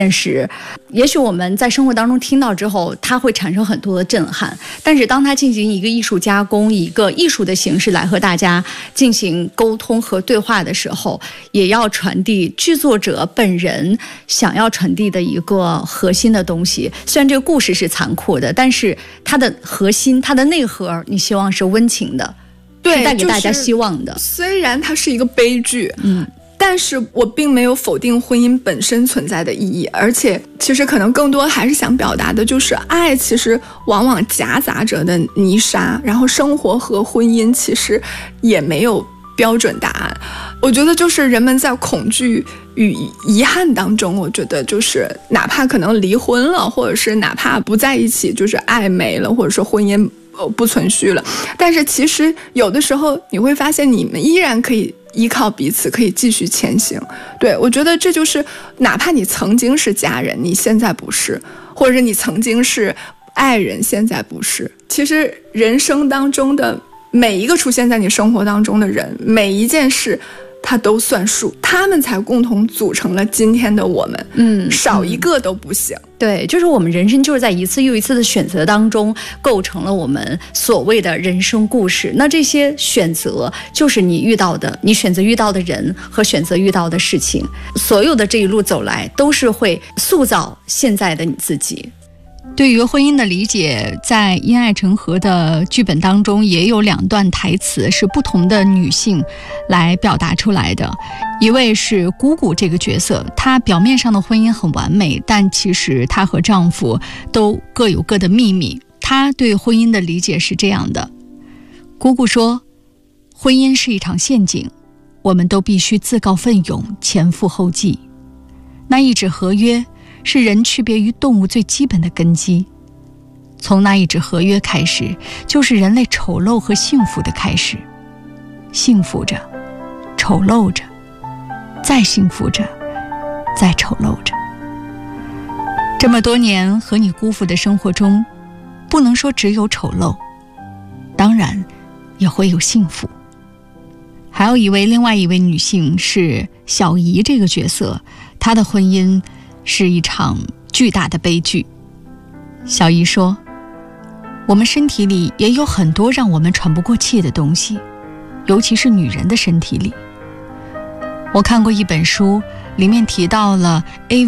现实，也许我们在生活当中听到之后，它会产生很多的震撼。但是当它进行一个艺术加工，以一个艺术的形式来和大家进行沟通和对话的时候，也要传递剧作者本人想要传递的一个核心的东西。虽然这个故事是残酷的，但是它的核心、它的内核，你希望是温情的， 对， 是带给大家希望的。 虽然它是一个悲剧，但是我并没有否定婚姻本身存在的意义，而且其实可能更多还是想表达的就是爱其实往往夹杂着的泥沙，然后生活和婚姻其实也没有标准答案。我觉得就是人们在恐惧与遗憾当中，我觉得就是哪怕可能离婚了，或者是哪怕不在一起，就是爱没了，或者说婚姻不存续了，但是其实有的时候你会发现你们依然可以依靠彼此，可以继续前行。对，我觉得这就是哪怕你曾经是家人，你现在不是，或者是你曾经是爱人，现在不是。其实人生当中的每一个出现在你生活当中的人，每一件事它都算数，他们才共同组成了今天的我们。少一个都不行。 对，就是我们人生就是在一次又一次的选择当中构成了我们所谓的人生故事。那这些选择就是你遇到的，你选择遇到的人和选择遇到的事情，所有的这一路走来都是会塑造现在的你自己。 对于婚姻的理解，在《因爱成河》的剧本当中也有2段台词是不同的女性来表达出来的。一位是姑姑这个角色，她表面上的婚姻很完美，但其实她和丈夫都各有各的秘密。她对婚姻的理解是这样的：姑姑说，婚姻是一场陷阱，我们都必须自告奋勇，前赴后继。那一纸合约是人区别于动物最基本的根基，从那一纸合约开始，就是人类丑陋和幸福的开始。幸福着，丑陋着，再幸福着，再丑陋着。这么多年和你辜负的生活中，不能说只有丑陋，当然也会有幸福。还有另外一位女性是小姨这个角色，她的婚姻是一场巨大的悲剧。小姨说，我们身体里也有很多让我们喘不过气的东西，尤其是女人的身体里。我看过一本书，里面提到了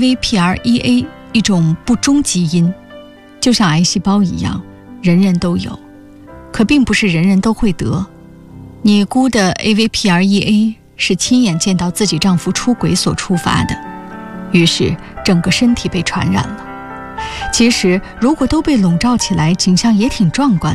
AVPREA 一种不忠基因，就像癌细胞一样，人人都有，可并不是人人都会得。你姑的 AVPREA 是亲眼见到自己丈夫出轨所触发的，于是整个身体被传染了。其实如果都被笼罩起来，景象也挺壮观。